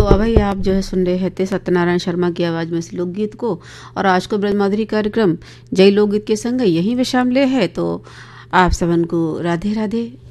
अभी आप जो है सुन रहे हैं थे सत्यनारायण शर्मा की आवाज़ में इस लोकगीत को। और आज को ब्रजमाधुरी कार्यक्रम जय लोकगीत के संग यहीं विश्राम ले है। तो आप सबन को राधे राधे।